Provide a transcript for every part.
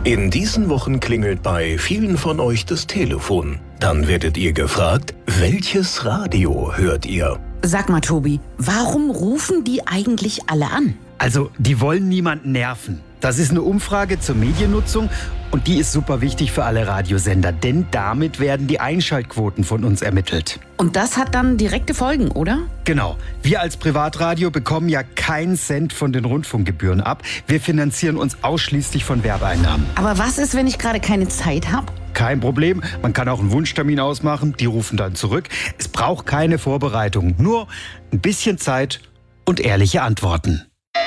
In diesen Wochen klingelt bei vielen von euch das Telefon. Dann werdet ihr gefragt, welches Radio hört ihr? Sag mal, Tobi, warum rufen die eigentlich alle an? Also, die wollen niemanden nerven. Das ist eine Umfrage zur Mediennutzung und die ist super wichtig für alle Radiosender, denn damit werden die Einschaltquoten von uns ermittelt. Und das hat dann direkte Folgen, oder? Genau. Wir als Privatradio bekommen ja keinen Cent von den Rundfunkgebühren ab. Wir finanzieren uns ausschließlich von Werbeeinnahmen. Aber was ist, wenn ich gerade keine Zeit habe? Kein Problem. Man kann auch einen Wunschtermin ausmachen. Die rufen dann zurück. Es braucht keine Vorbereitung. Nur ein bisschen Zeit und ehrliche Antworten.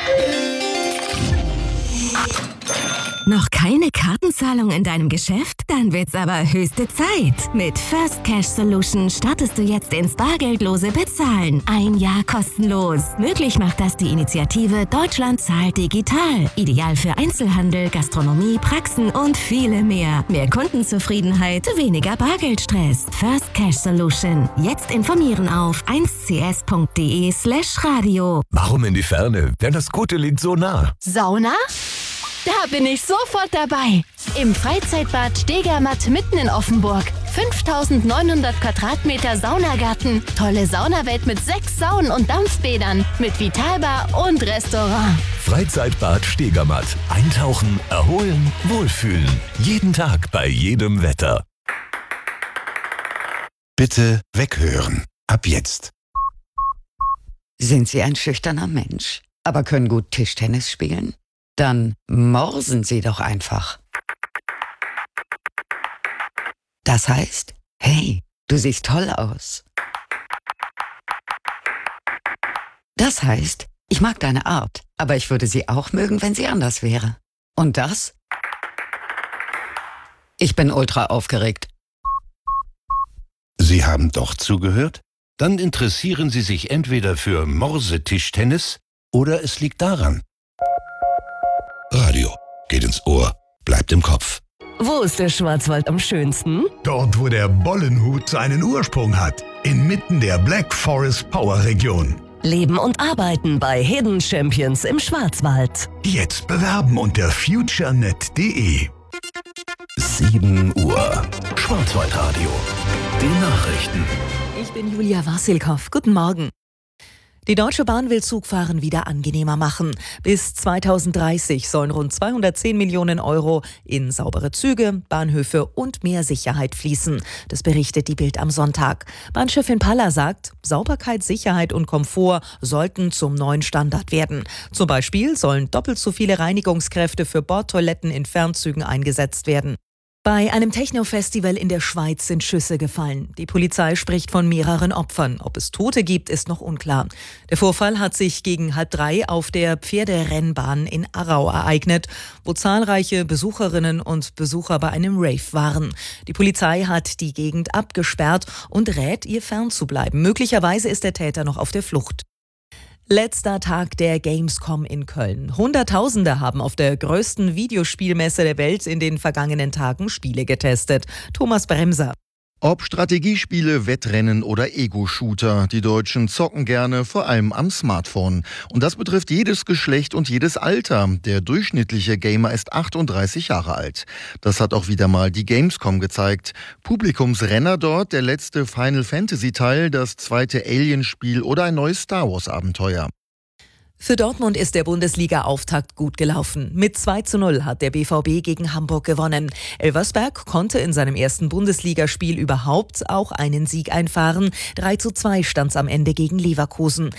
Noch keine Kartenzahlung in deinem Geschäft? Dann wird's aber höchste Zeit. Mit First Cash Solution startest du jetzt ins bargeldlose Bezahlen. 1 Jahr kostenlos. Möglich macht das die Initiative Deutschland zahlt digital. Ideal für Einzelhandel, Gastronomie, Praxen und viele mehr. Mehr Kundenzufriedenheit, weniger Bargeldstress. First Cash Solution. Jetzt informieren auf 1cs.de/radio. Warum in die Ferne, wenn das Gute liegt so nah? Sauna? Da bin ich sofort dabei. Im Freizeitbad Stegermatt mitten in Offenburg. 5900 Quadratmeter Saunagarten. Tolle Saunawelt mit 6 Saunen und Dampfbädern. Mit Vitalbar und Restaurant. Freizeitbad Stegermatt. Eintauchen, erholen, wohlfühlen. Jeden Tag bei jedem Wetter. Bitte weghören. Ab jetzt. Sind Sie ein schüchterner Mensch, aber können gut Tischtennis spielen? Dann morsen Sie doch einfach. Das heißt, hey, du siehst toll aus. Das heißt, ich mag deine Art, aber ich würde sie auch mögen, wenn sie anders wäre. Und das? Ich bin ultra aufgeregt. Sie haben doch zugehört? Dann interessieren Sie sich entweder für Morsetischtennis oder es liegt daran. Radio geht ins Ohr, bleibt im Kopf. Wo ist der Schwarzwald am schönsten? Dort, wo der Bollenhut seinen Ursprung hat. Inmitten der Black Forest Power Region. Leben und arbeiten bei Hidden Champions im Schwarzwald. Jetzt bewerben unter futurenet.de. 7 Uhr. Schwarzwaldradio. Die Nachrichten. Ich bin Julia Wassilkow. Guten Morgen. Die Deutsche Bahn will Zugfahren wieder angenehmer machen. Bis 2030 sollen rund 210 Millionen Euro in saubere Züge, Bahnhöfe und mehr Sicherheit fließen. Das berichtet die Bild am Sonntag. Bahnchefin Palla sagt, Sauberkeit, Sicherheit und Komfort sollten zum neuen Standard werden. Zum Beispiel sollen doppelt so viele Reinigungskräfte für Bordtoiletten in Fernzügen eingesetzt werden. Bei einem Techno-Festival in der Schweiz sind Schüsse gefallen. Die Polizei spricht von mehreren Opfern. Ob es Tote gibt, ist noch unklar. Der Vorfall hat sich gegen 2:30 auf der Pferderennbahn in Aarau ereignet, wo zahlreiche Besucherinnen und Besucher bei einem Rave waren. Die Polizei hat die Gegend abgesperrt und rät, ihr fernzubleiben. Möglicherweise ist der Täter noch auf der Flucht. Letzter Tag der Gamescom in Köln. Hunderttausende haben auf der größten Videospielmesse der Welt in den vergangenen Tagen Spiele getestet. Thomas Bremser. Ob Strategiespiele, Wettrennen oder Ego-Shooter, die Deutschen zocken gerne, vor allem am Smartphone. Und das betrifft jedes Geschlecht und jedes Alter. Der durchschnittliche Gamer ist 38 Jahre alt. Das hat auch wieder mal die Gamescom gezeigt. Publikumsrenner dort, der letzte Final-Fantasy-Teil, das zweite Alien-Spiel oder ein neues Star Wars-Abenteuer. Für Dortmund ist der Bundesliga-Auftakt gut gelaufen. Mit 2:0 hat der BVB gegen Hamburg gewonnen. Elversberg konnte in seinem ersten Bundesligaspiel überhaupt auch einen Sieg einfahren. 3:2 stand's am Ende gegen Leverkusen.